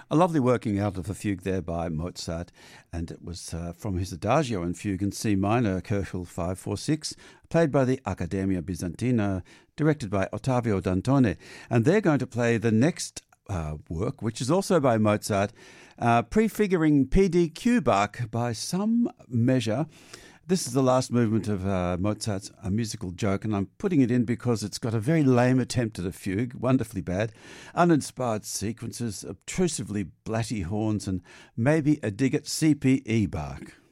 A lovely working out of a fugue there by Mozart, and it was from his Adagio and Fugue in C minor, Köchel 546, played by the Accademia Bizantina, directed by Ottavio Dantone. And they're going to play the next work, which is also by Mozart, prefiguring PDQ Bach by some measure. This is the last movement of Mozart's A Musical Joke, and I'm putting it in because it's got a very lame attempt at a fugue, wonderfully bad, uninspired sequences, obtrusively blatty horns, and maybe a dig at CPE Bach.